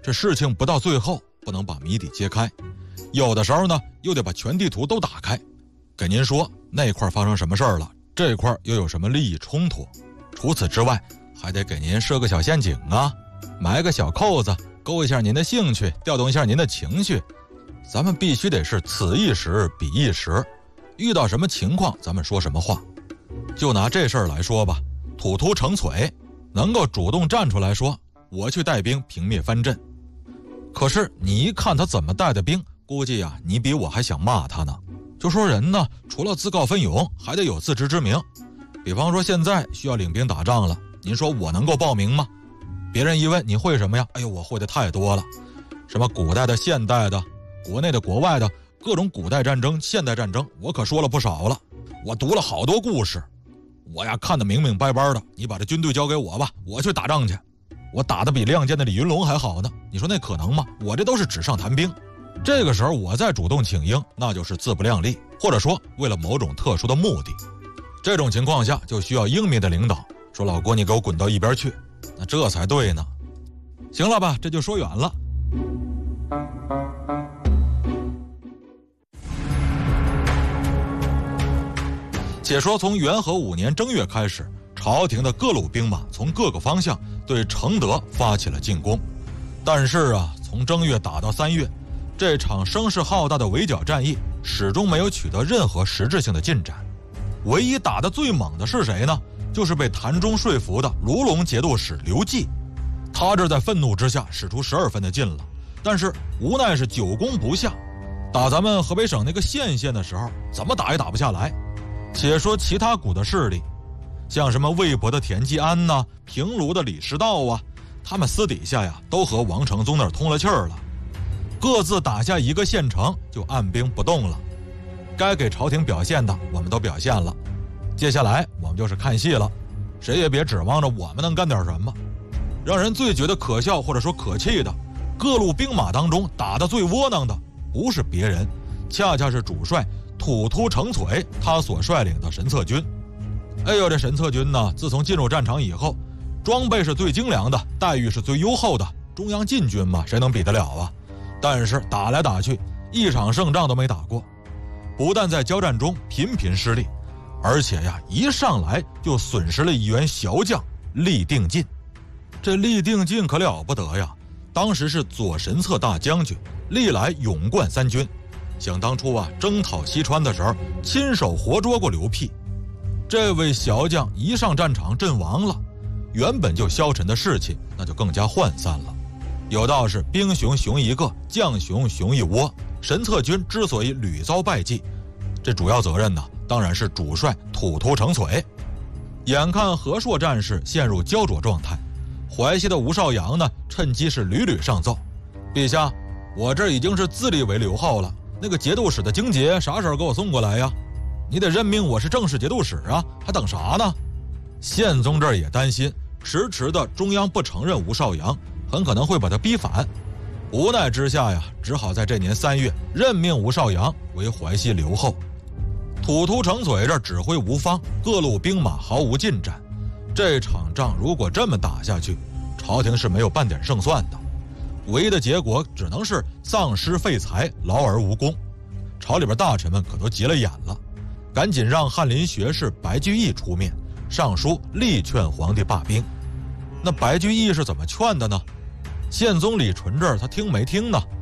这事情不到最后不能把谜底揭开，有的时候呢又得把全地图都打开，给您说那块发生什么事儿了，这块又有什么利益冲突。除此之外还得给您设个小陷阱啊，埋个小扣子，勾一下您的兴趣，调动一下您的情绪。咱们必须得是此一时彼一时，遇到什么情况咱们说什么话。就拿这事儿来说吧，土突成璀能够主动站出来说我去带兵平灭藩镇，可是你一看他怎么带的兵，估计啊你比我还想骂他呢。就说人呢除了自告奋勇还得有自知之明，比方说现在需要领兵打仗了，您说我能够报名吗？别人一问你会什么呀，哎呦我会的太多了，什么古代的现代的国内的国外的各种古代战争现代战争我可说了不少了，我读了好多故事，我呀看得明明白白的，你把这军队交给我吧，我去打仗去，我打得比亮剑的李云龙还好呢，你说那可能吗？我这都是纸上谈兵。这个时候我再主动请缨，那就是自不量力，或者说为了某种特殊的目的。这种情况下就需要英明的领导说老郭你给我滚到一边去，那这才对呢。行了吧，这就说远了。且说从元和5年正月开始，朝廷的各路兵马从各个方向对承德发起了进攻。但是啊，从正月打到3月，这场声势浩大的围剿战役始终没有取得任何实质性的进展。唯一打得最猛的是谁呢？就是被谭忠说服的卢龙节度使刘季。他这在愤怒之下使出12分的劲了，但是无奈是久攻不下。打咱们河北省那个县的时候，怎么打也打不下来。且说其他股的势力，像什么魏博的田季安呐、平卢的李师道啊，他们私底下呀都和王承宗那儿通了气儿了，各自打下一个县城就按兵不动了。该给朝廷表现的我们都表现了，接下来我们就是看戏了，谁也别指望着我们能干点什么。让人最觉得可笑或者说可气的，各路兵马当中打得最窝囊的不是别人，恰恰是主帅土突成璀他所率领的神策军。哎呦，这神策军呢，自从进入战场以后，装备是最精良的，待遇是最优厚的，中央禁军嘛，谁能比得了啊？但是打来打去，一场胜仗都没打过，不但在交战中频频失利，而且呀，一上来就损失了一员骁将厉定进。这厉定进可了不得呀，当时是左神策大将军，历来勇冠3军。想当初啊，征讨西川的时候，亲手活捉过刘辟。这位骁将一上战场阵亡了，原本就消沉的士气那就更加涣散了。有道是兵熊熊一个，将熊熊一窝。神策军之所以屡遭败绩，这主要责任呢，当然是主帅土突成璀。眼看和硕战事陷入焦灼状态，淮西的吴少阳呢，趁机是屡屡上奏：陛下，我这已经是自立为留后了，那个节度使的荆节啥时候给我送过来呀？你得任命我是正式节度使啊，还等啥呢？宪宗这儿也担心，迟迟的中央不承认吴少阳，很可能会把他逼反。无奈之下呀，只好在这年3月任命吴少阳为淮西留后。土突成璀这指挥无方，各路兵马毫无进展。这场仗如果这么打下去，朝廷是没有半点胜算的，唯一的结果只能是丧失废材，劳而无功。朝里边大臣们可都急了眼了，赶紧让翰林学士白居易出面上书力劝皇帝罢兵。那白居易是怎么劝的呢？宪宗李纯这儿他听没听呢？